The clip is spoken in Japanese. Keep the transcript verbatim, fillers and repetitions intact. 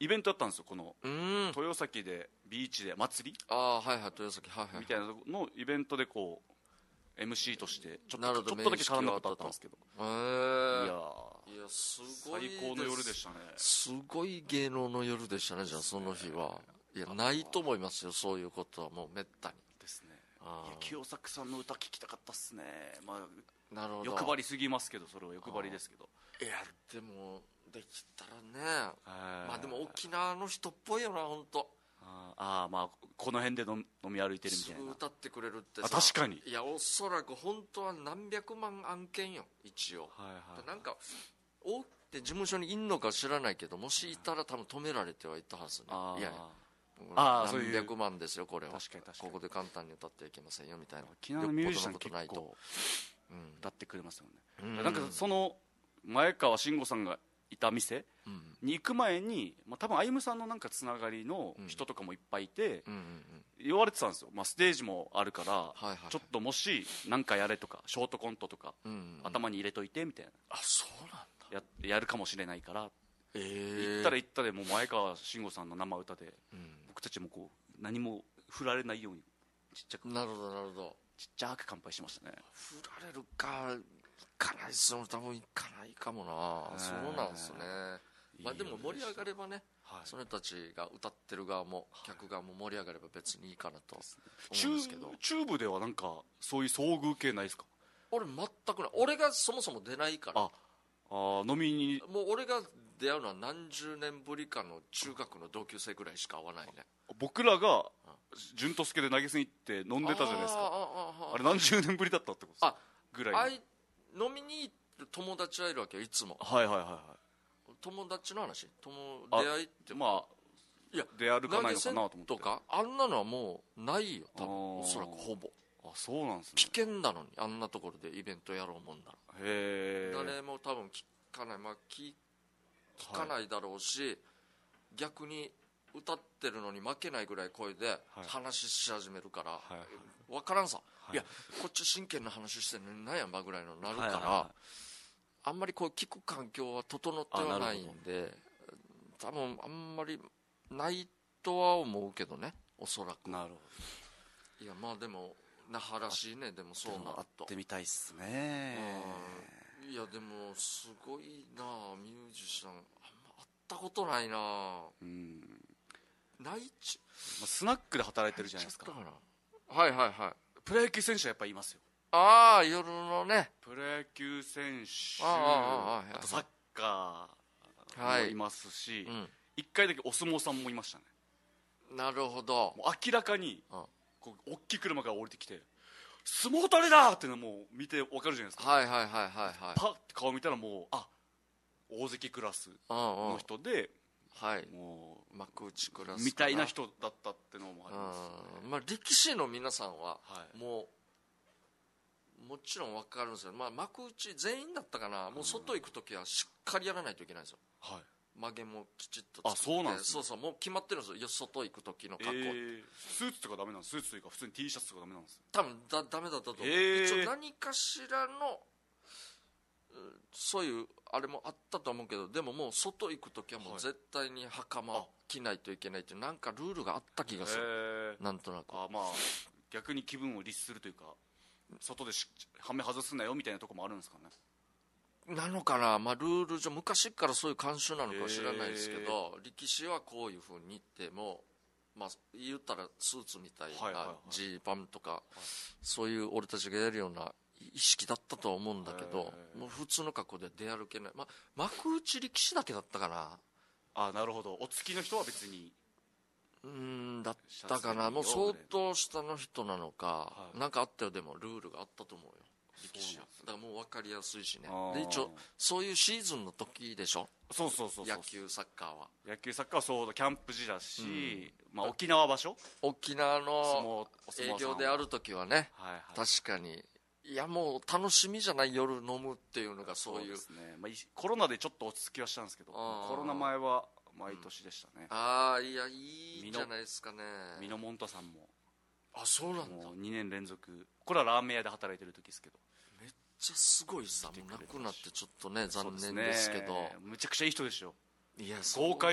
イベントやったんですよ、このうーん豊崎でビーチで祭りああはいはい豊崎はいはいみたいなのイベントでこう エムシー としてちょっなるほどとちょっとだけ絡んだことあったんですけど、 へえいやいやすごい最高の夜でしたね。 すごい芸能の夜でしたね。じゃあその日はいやないと思いますよ、そういうことはもうめったにですね。 あいや清作さんの歌聞きたかったっすね。まあなるほど欲張りすぎますけど、それは欲張りですけど、 いやでもできたらねまあでも沖縄の人っぽいよな本当。 ああまあこの辺で飲飲み歩いてるみたいな。 歌ってくれるってさあ確かにいやおそらく本当は何百万案件よ一応、 はいはい、 なんか大手事務所にいんのか知らないけどもしいたら多分止められてはいたはずね。 あいやいやあそういう何百万ですよこれは。 確かに確かにここで簡単に歌ってはいけませんよみたいな。 沖縄のミュージシャン結よっぽどのことないと構歌ってくれますよね、 うんなんかその前川慎吾さんがいた店うんに行く前に、まあ、多分歩夢さんのなんかつながりの人とかもいっぱいいて、 うんうんうん言われてたんですよ、まあ、ステージもあるから、 はいはいちょっともし何かやれとかショートコントとか、 うんうん頭に入れといてみたいな、 あそうなんだややるかもしれないから、 ええ行ったら行ったでもう前川慎吾さんの生歌で、 うん僕たちもこう何も振られないようにちっちゃくなるほどなるほど。 ちっちゃく乾杯しましたね。 振られるか行かないっすよ多分行かないかもな。そうなんですね。まあでも盛り上がればね、 はい、 その人たちが歌ってる側も客側も盛り上がれば別にいいかなとチュ思うんですけど、 チューブではなんかそういう遭遇系ないですか？ 俺全くない。俺がそもそも出ないから。 ああ飲みにもう俺が出会うのは何十年ぶりかの中学の同級生ぐらいしか会わないね。 僕らが潤と助で投げ銭行って飲んでたじゃないですか。 あ, あれ何十年ぶりだったってことですか？ぐらいあい飲みに行って友達はいるわけよいつも。 はいはいはいはい。 友達の話友あ出会いってまあいや出歩かないのかなと思って。 とかあんなのはもうないよ多分。 あーおそらくほぼあそうなんですね。 危険なのにあんなところでイベントやろうもんならへえ。 誰も多分聞かない、まあ、聞, 聞かないだろうし、はい、逆に歌ってるのに負けないぐらい声で話し始めるから、はいはい、分からんさ、はい、いやこっち真剣な話してんのに何やんばぐらいのなるから、はいはいはい、あんまりこう聞く環境は整ってはないんで多分あんまりないとは思うけどねおそらく。 なるほど。いやまあでも那覇らしいね。でもそうなると会ってみたいっすね。 いやでもすごいなミュージシャンあんま会ったことないな。うんないち、 まあ、スナックで働いてるじゃないですか。 はいはいはい。 プロ野球選手はやっぱいますよ。 ああ夜のねプロ野球選手あ, あ, あとサッカーもいますし、はいうん、いっかいだけお相撲さんもいましたね。 なるほど。 もう明らかにこう大きい車から降りてきて相撲取れだっていうのもう見て分かるじゃないですか。 はいはいはいはいはい。 パッて顔見たらもうあ大関クラスの人で、 はい、 もう幕内クラスみたいな人だったってのもあります、 ね。まあ力士の皆さんはもうもちろん分かるんですよ。まあ幕内全員だったかな。もう外行く時はしっかりやらないといけないんですよ。はい。曲げもきちっとあそうなんですね。 そうそうもう決まってるんですよ外行く時の格好、えー、スーツとかダメなんです。スーツというか普通に T シャツとかダメなんです。 多分だダメだったと思う、えー、一応何かしらのそういうあれもあったと思うけどでももう外行く時はもう絶対に袴着ないといけないってなんかルールがあった気がする、なんとなく。 あまあ逆に気分を律するというか外ではめ外すなよみたいなところもあるんですかね。 なのかな、まあ、ルール上昔からそういう慣習なのかは知らないですけど、力士はこういうふうに言っても、まあ、言ったらスーツみたいなジーパンとか、そういう俺たちがやるような意識だったとは思うんだけど、もう普通の格好で出歩けない、まあ、幕内力士だけだったかな。 あなるほど。お付きの人は別にうーんだったかな。もう相当下の人なのか、はい、なんかあったよ。でもルールがあったと思うよ力士は。だからもう分かりやすいしね。で一応そういうシーズンの時でしょ。 そうそうそうそう。 野球サッカーは野球サッカーはそうだキャンプ時だし、うんまあ、沖縄場所沖縄の営業である時はね、はいはい、確かにいやもう楽しみじゃない夜飲むっていうのがそういう。そうですね、まあ、コロナでちょっと落ち着きはしたんですけどコロナ前は毎年でしたね、 うん、ああいやいいじゃないですかね。 ミノモンタさんもあそうなんだ。 もうにねん連続これはラーメン屋で働いてる時ですけどめっちゃすごいさ。もう亡くなってちょっとね残念ですけど、ね、 むちゃくちゃいい人でしょ。 いや豪快